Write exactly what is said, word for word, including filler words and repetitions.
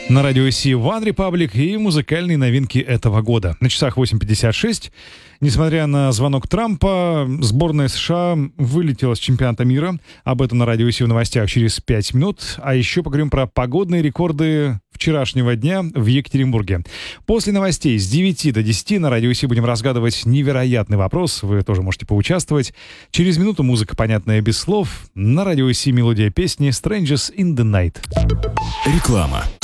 На радио Си One Republic и музыкальные новинки этого года. На часах восемь пятьдесят шесть. Несмотря на звонок Трампа, сборная США вылетела с чемпионата мира. Об этом на радио Си в новостях через пять минут. А еще поговорим про погодные рекорды вчерашнего дня в Екатеринбурге. После новостей с девяти до десяти на радио Си будем разгадывать невероятный вопрос. Вы тоже можете поучаствовать. Через минуту музыка, понятная без слов. На радио Си мелодия песни «Strangers in the Night». Реклама.